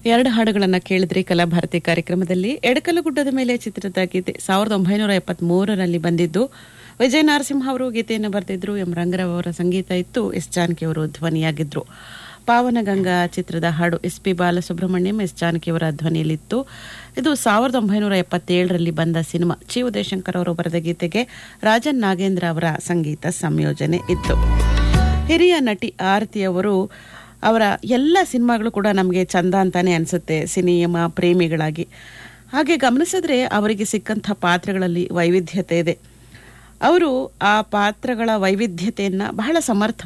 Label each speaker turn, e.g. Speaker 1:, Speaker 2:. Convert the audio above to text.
Speaker 1: ಎರಡು ಹಾಡುಗಳನ್ನು ಕೇಳಿದ್ರಿ ಕಲಾಭಾರತಿ ಕಾರ್ಯಕ್ರಮದಲ್ಲಿ. ಎಡಕಲುಗುಡ್ಡದ ಮೇಲೆ ಚಿತ್ರದ ಗೀತೆ 1973ರಲ್ಲಿ ಬಂದಿದ್ದು. ವಿಜಯ ನರಸಿಂಹ ಅವರು ಗೀತೆಯನ್ನು ಬರೆದಿದ್ರು. ಎಂ ರಂಗರಾವ್ ಅವರ ಸಂಗೀತ ಇತ್ತು. ಎಸ್ ಜಾನಕಿ ಅವರು ಧ್ವನಿಯಾಗಿದ್ರು. ಪಾವನಗಂಗಾ ಚಿತ್ರದ ಹಾಡು S P Balasubrahmanyam, S Janaki ಅವರ ಧ್ವನಿಯಲ್ಲಿತ್ತು. ಇದು 1977ರಲ್ಲಿ ಬಂದ ಸಿನಿಮಾ. ಚಿ ಉದಯಶಂಕರ್ ಅವರು ಬರೆದ ಗೀತೆಗೆ ರಾಜನ್ ನಾಗೇಂದ್ರ ಅವರ ಸಂಗೀತ ಸಂಯೋಜನೆ ಇತ್ತು. ಹಿರಿಯ ನಟಿ ಆರತಿ ಅವರು ಅವರ ಎಲ್ಲ ಸಿನಿಮಾಗಳು ಕೂಡ ನಮಗೆ ಚಂದ ಅಂತಾನೆ ಅನಿಸುತ್ತೆ ಸಿನಿಮಾ ಪ್ರೇಮಿಗಳಾಗಿ. ಹಾಗೆ ಗಮನಿಸಿದ್ರೆ ಅವರಿಗೆ ಸಿಕ್ಕಂಥ ಪಾತ್ರಗಳಲ್ಲಿ ವೈವಿಧ್ಯತೆ ಇದೆ. ಅವರು ಆ ಪಾತ್ರಗಳ ವೈವಿಧ್ಯತೆಯನ್ನು ಬಹಳ ಸಮರ್ಥ